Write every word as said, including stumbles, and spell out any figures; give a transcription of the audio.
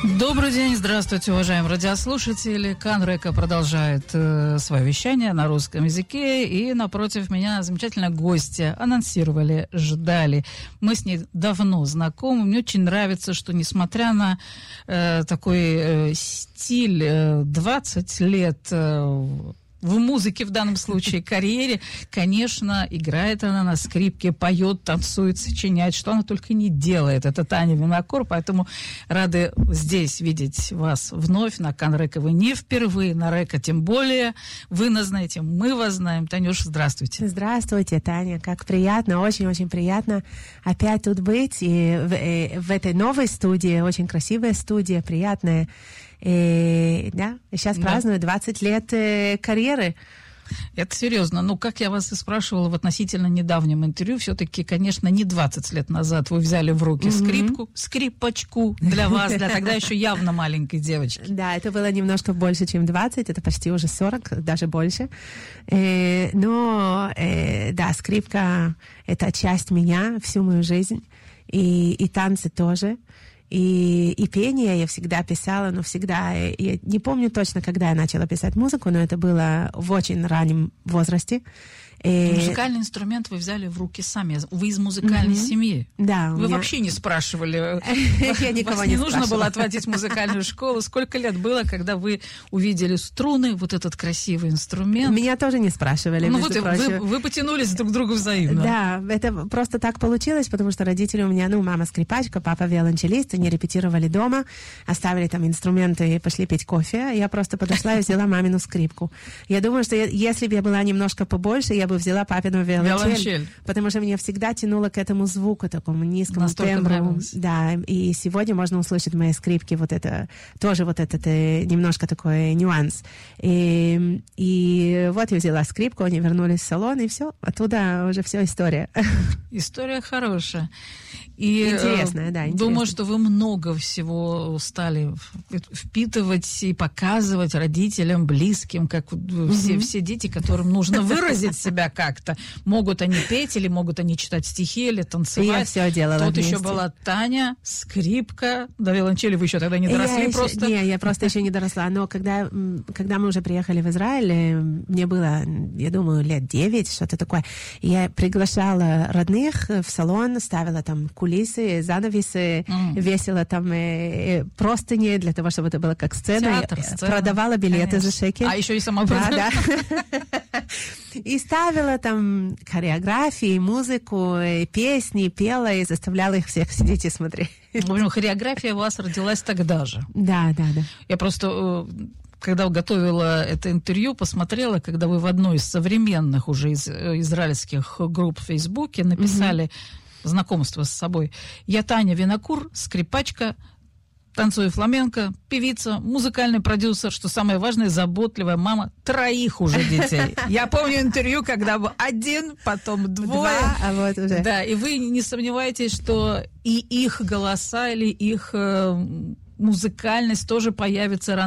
Добрый день, здравствуйте, уважаемые радиослушатели. Канрека продолжает э, свое вещание на русском языке, и напротив меня замечательная гостья. Анонсировали, ждали. Мы с ней давно знакомы. Мне очень нравится, что несмотря на э, такой э, стиль э, двадцать лет э, в музыке, в данном случае, карьере, конечно, играет она на скрипке, поет, танцует, сочиняет, что она только не делает. Это Таня Винокур, поэтому рады здесь видеть вас вновь на Канрека. Вы не впервые, на Река тем более. Вы нас знаете, мы вас знаем. Танюш, здравствуйте. Здравствуйте, Таня. Как приятно, очень-очень приятно опять тут быть. И в, и в этой новой студии, очень красивая студия, приятная. И, да, сейчас да. праздную двадцать лет э, карьеры. Это серьезно. Ну, как я вас и спрашивала в относительно недавнем интервью, все-таки, конечно, не двадцать лет назад вы взяли в руки mm-hmm. скрипку, скрипочку для вас, для тогда еще явно маленькой девочки. Да, это было немножко больше, чем двадцать, это почти уже сорок, даже больше. Но, да, скрипка — это часть меня всю мою жизнь, и, и танцы тоже. И, и пение я всегда писала, но всегда... Я не помню точно, когда я начала писать музыку, но это было в очень раннем возрасте. И... Музыкальный инструмент вы взяли в руки сами. Вы из музыкальной mm-hmm. семьи. Да. Вы меня... вообще не спрашивали. Я никого Вас не не нужно было отводить в музыкальную школу. Сколько лет было, когда вы увидели струны, вот этот красивый инструмент? Меня тоже не спрашивали. Ну вот вы, вы потянулись друг к другу взаимно. Да, это просто так получилось, потому что родители у меня, ну, мама скрипачка, папа виолончелист, они репетировали дома, оставили там инструменты и пошли пить кофе. Я просто подошла и взяла мамину скрипку. Я думаю, что я, если бы я была немножко побольше, я бы взяла папину виолончель, виолончель, потому что меня всегда тянуло к этому звуку, такому низкому тембру. Да, и сегодня можно услышать в моей скрипке вот это, тоже вот этот немножко такой нюанс. И, и вот я взяла скрипку, они вернулись в салон, и все, оттуда уже все история. История хорошая. И интересная, да, интересная. Думаю, что вы много всего стали впитывать и показывать родителям, близким, как mm-hmm. все, все дети, которым нужно выразить себя как-то. Могут они петь, или могут они читать стихи, или танцевать. Я все делала Тут вместе. еще была Таня, скрипка. До виолончели вы еще тогда не доросли я просто? Еще, не, я просто еще не доросла. Но когда, когда мы уже приехали в Израиль, мне было, я думаю, лет девять, что-то такое. Я приглашала родных в салон, ставила там кулисы, занавесы, mm. весила там э, простыни для того, чтобы это было как сцена. Театр, сцена. Продавала билеты Конечно. за шекель. А еще и сама продавала. Да, да. И ставила там хореографии, музыку, и песни, пела и заставляла их всех сидеть и смотреть. В общем, хореография у вас родилась тогда же. Да, да, да. Я просто... когда готовила это интервью, посмотрела, когда вы в одной из современных уже из, израильских групп в Фейсбуке написали mm-hmm. знакомство с собой. Я Таня Винокур, скрипачка, танцую фламенко, певица, музыкальный продюсер, что самое важное, заботливая мама троих уже детей. Я помню интервью, когда был один, потом двое. Два, а вот уже. Да, и вы не сомневаетесь, что и их голоса или их э, музыкальность тоже появится рано.